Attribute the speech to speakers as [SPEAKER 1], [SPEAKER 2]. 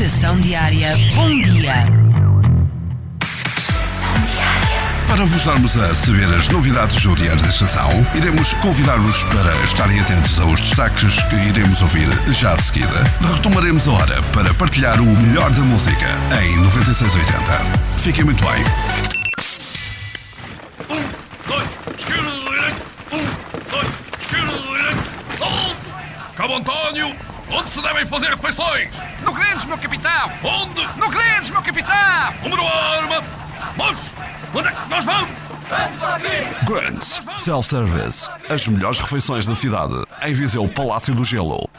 [SPEAKER 1] Estação Diária. Bom dia.
[SPEAKER 2] Para vos darmos a saber as novidades do Diário da Estação, iremos convidar-vos para estarem atentos aos destaques que iremos ouvir já de seguida. Retomaremos a hora para partilhar o melhor da música em 9680. Fiquem muito bem.
[SPEAKER 3] 1, 2, esquerda, direita. 1, 2, esquerda, direita. Cabo António, onde se devem fazer refeições?
[SPEAKER 4] No Grandes, meu capitão!
[SPEAKER 3] Onde?
[SPEAKER 4] No Grandes, meu capitão!
[SPEAKER 3] Número arma. Mas, onde é que nós vamos?
[SPEAKER 2] Grants Self-Service. As melhores refeições da cidade. Em Viseu Palácio do Gelo.